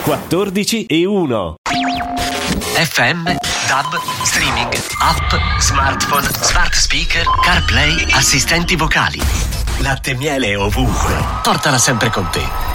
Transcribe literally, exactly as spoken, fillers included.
quattordici e uno. F M, DAB, streaming, app, smartphone, smart speaker, CarPlay, assistenti vocali. Latte e miele ovunque. Portala sempre con te.